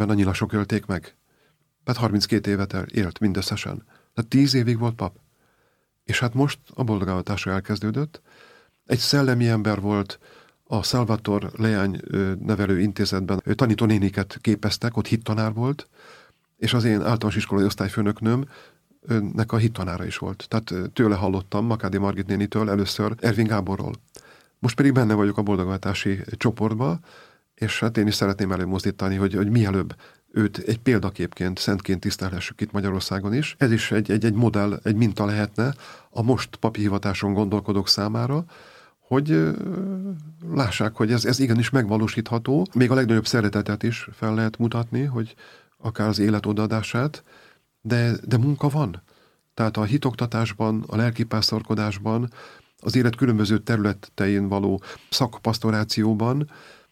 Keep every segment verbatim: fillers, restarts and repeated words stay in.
börtönben annyira sok ölték meg. Hát harminckét évet élt mindösszesen. Tehát tíz évig volt pap. És hát most a boldogáltatása elkezdődött. Egy szellemi ember volt, a Salvator Leány nevelő intézetben tanítónéniket képeztek, ott hittanár volt, és az én általános iskolai osztályfőnöknőm nek a hittanára is volt. Tehát tőle hallottam, Makádi Margit nénitől először Ervin Gáborról. Most pedig benne vagyok a boldogváltási csoportba, és hát én is szeretném előmozdítani, hogy, hogy mielőbb őt egy példaképként, szentként tisztelhessük itt Magyarországon is. Ez is egy, egy, egy modell, egy minta lehetne a most papi hivatáson gondolkodók számára, hogy ö, lássák, hogy ez, ez igenis megvalósítható. Még a legnagyobb szeretetet is fel lehet mutatni, hogy akár az élet odaadását, de, de munka van. Tehát a hitoktatásban, a lelkipásztorkodásban, az élet különböző területein való szakpasztorációban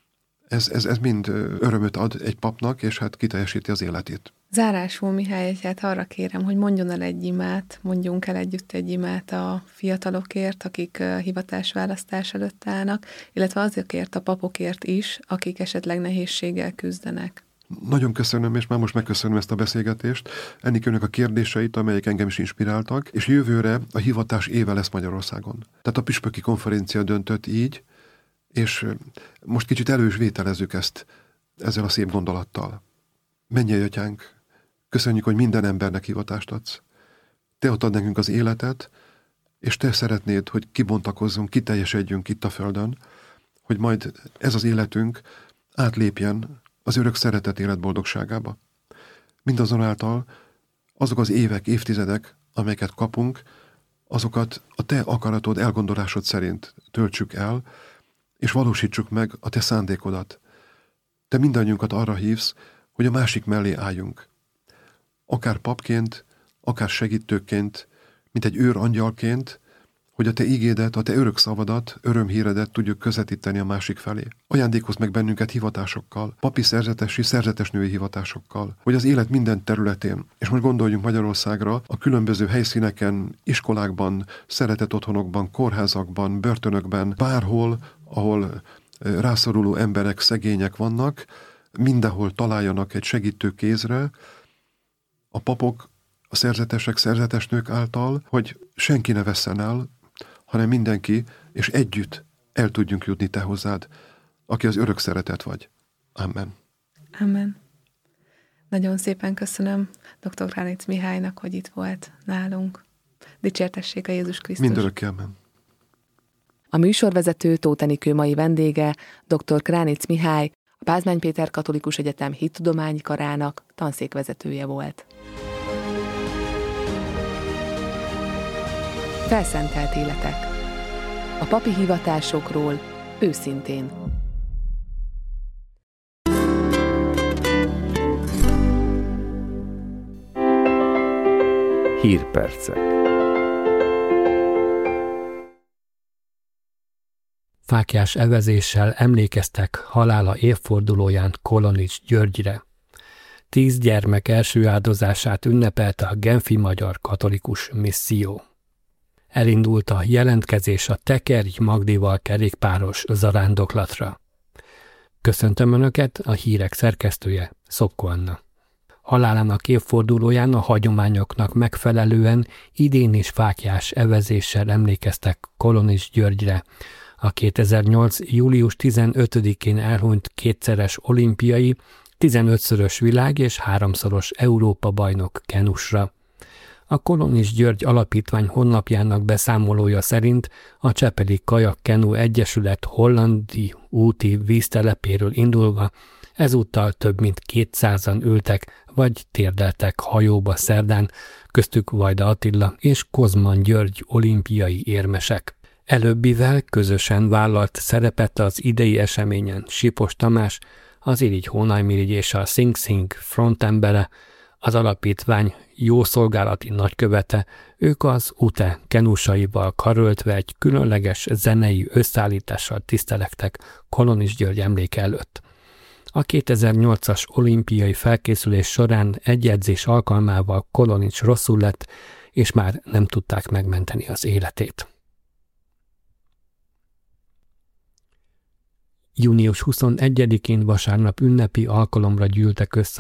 ez, ez, ez mind örömöt ad egy papnak, és hát kiteljesíti az életét. Zárásul, Mihály egyhát arra kérem, hogy mondjon el egy imát, mondjunk el együtt egy imát a fiatalokért, akik hivatásválasztás előtt állnak, illetve azokért a papokért is, akik esetleg nehézséggel küzdenek. Nagyon köszönöm, és már most megköszönöm ezt a beszélgetést, Enikőnek a kérdéseit, amelyek engem is inspiráltak, és jövőre a hivatás éve lesz Magyarországon. Tehát a püspöki konferencia döntött így, és most kicsit elősvételezzük ezt ezzel a szép gondolattal. Mennyei Atyánk, köszönjük, hogy minden embernek hivatást adsz. Te adtad nekünk az életet, és te szeretnéd, hogy kibontakozzunk, kiteljesedjünk itt a földön, hogy majd ez az életünk átlépjen az örök szeretet élet boldogságába. Mindazonáltal azok az évek, évtizedek, amelyeket kapunk, azokat a te akaratod, elgondolásod szerint töltsük el, és valósítsuk meg a te szándékodat. Te mindannyiunkat arra hívsz, hogy a másik mellé álljunk. Akár papként, akár segítőként, mint egy őr angyalként, hogy a te ígédet, a te örök szavadat, örömhíredet tudjuk közvetíteni a másik felé. Ajándékozz meg bennünket hivatásokkal, papi szerzetesi, szerzetes női hivatásokkal, hogy az élet minden területén, és most gondoljunk Magyarországra, a különböző helyszíneken, iskolákban, szeretett otthonokban, kórházakban, börtönökben, bárhol, ahol rászoruló emberek, szegények vannak, mindenhol találjanak egy segítő kézre, a papok, a szerzetesek, szerzetesnők által, hogy senki ne vesszen el, hanem mindenki, és együtt el tudjunk jutni te hozzád, aki az örök szeretet vagy. Amen. Amen. Nagyon szépen köszönöm dr. Kránitz Mihálynak, hogy itt volt nálunk. Dicsértessék a Jézus Krisztus. Mindörökké, amen. A műsorvezető Tóth Enikő mai vendége dr. Kránitz Mihály, a Pázmány Péter Katolikus Egyetem Hittudományi Karának tanszékvezetője volt. Felszentelt életek. A papi hivatásokról őszintén. Hírpercek. Fáklyás evezéssel emlékeztek halála évfordulóján Kolonics Györgyre. Tíz gyermek első áldozását ünnepelte a Genfi Magyar Katolikus Misszió. Elindult a jelentkezés a Tekerj Magdival kerékpáros zarándoklatra. Köszöntöm Önöket, a hírek szerkesztője, Szopko Anna. Halálának évfordulóján a hagyományoknak megfelelően idén is fáklyás evezéssel emlékeztek Kolonics Györgyre, a kétezer-nyolc. július tizenötödikén elhunyt kétszeres olimpiai, tizenötszörös világ és háromszoros Európa-bajnok kenusra. A Kolonics György Alapítvány honlapjának beszámolója szerint a Csepeli Kajak Kenu Egyesület hollandi úti víztelepéről indulva ezúttal több mint kétszázan ültek vagy térdeltek hajóba szerdán, köztük Vajda Attila és Kozman György olimpiai érmesek. Előbbivel közösen vállalt szerepet az idei eseményen Sipos Tamás, az Irigy Hónajmirigy és a Sing Sing frontembere, az alapítvány jószolgálati nagykövete, ők az u té e kenusaival karöltve egy különleges zenei összeállítással tisztelektek Kolonics György emléke előtt. A kétezer-nyolcas olimpiai felkészülés során egy edzés alkalmával Kolonics rosszul lett, és már nem tudták megmenteni az életét. június huszonegyedikén vasárnap ünnepi alkalomra gyűltek össze